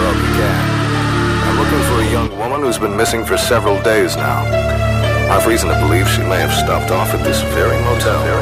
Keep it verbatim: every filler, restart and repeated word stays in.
Hotel Pecan. I'm looking for a young woman who's been missing for several days now. I've reason to believe she may have stopped off at this very motel.